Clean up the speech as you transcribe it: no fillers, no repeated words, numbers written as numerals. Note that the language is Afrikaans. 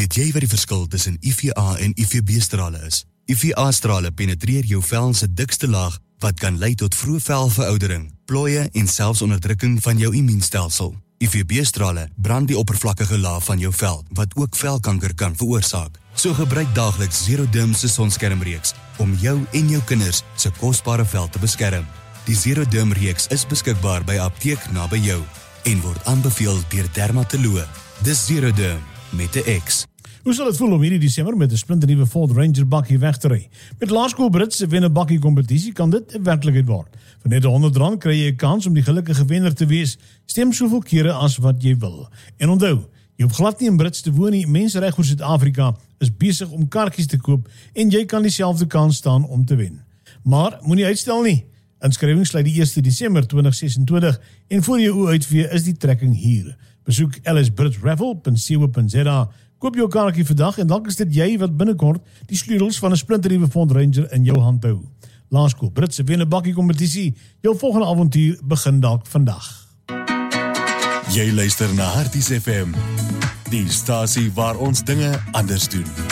Weet jy wat die verskil tussen UVA en UVB-strale is? UVA-strale penetreer jou vel se dikste laag wat kan lei tot vroeë velveroudering, plooie en selfs onderdrukking van jou immuunstelsel. UVB-strale brand die oppervlakkige laag van jou vel wat ook velkanker kan veroorsaak. So gebruik daagliks Zeroderm se sonskermreeks om jou en jou kinders se kosbare vel te beskerm. Die Zeroderm reeks is beskikbaar by apteek naby jou en word aanbeveel deur dermatoloë. Dis Zeroderm met 'n X. Hoe sal het voel om hierdie Desember met 'n splinternuwe Ford Ranger bakkie weg te ry? Met Laerskool Brits se wen 'n bakkie kompetisie kan dit 'n werklikheid word. Vir net R100 kry jy 'n kans om die gelukkige wenner te wees. Stem soveel kere as wat jy wil. En onthou, jy hoef glad nie in Brits te woon nie. Menseregg vir Suid-Afrika is besig om kaartjies te koop en jy kan dieselfde kans staan om te wen. Maar moenie uitstel nie. Inskrywing sluit die 1 Desember 2026 en voor jou oë uitvee is die trekking hier. Besoek lsbritsraffle.co.za. Koop jou kaartjie vandag en dalk is dit jy wat binnekort die sleutels van 'n splinternuwe Ford Ranger in jou hand hou. Laerskool Brits se wen 'n bakkie kompetisie. Jou volgende avontuur begin dalk vandag. Jy luister na Harties FM, die stasie waar ons dinge anders doen.